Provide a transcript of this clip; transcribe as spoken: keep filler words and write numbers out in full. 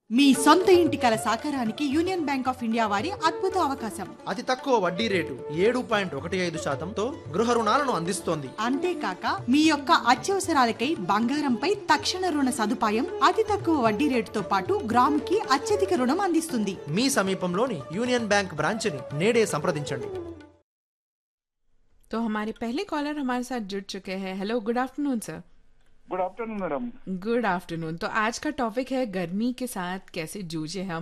మీ సొంత ఇంటి కల సాకారానికి యూనియన్ బ్యాంక్ ఆఫ్ ఇండియా వారి అద్భుత అవకాశం. అతి తక్కువ వడ్డీ రేటు ఏడు పాయింట్ ఒకటి ఐదు శాతంతో గృహ రుణాలను అందిస్తోంది. అంతేకాక మీ యొక్క అత్యవసరాలకై బంగారంపై తక్షణ రుణ సదుపాయం, అతి తక్కువ వడ్డీ రేటుతో పాటు గ్రాముకి అత్యధిక రుణం అందిస్తుంది. మీ సమీపంలోని యూనియన్ బ్యాంక్ బ్రాంచ్ని నేడే సంప్రదించండి. तो हमारे पहले कॉलर हमारे साथ जुड़ चुके हैं. Hello, good afternoon sir. Good afternoon madam. Good afternoon. तो आज का टॉपिक है गर्मी के साथ कैसे जूझे हम.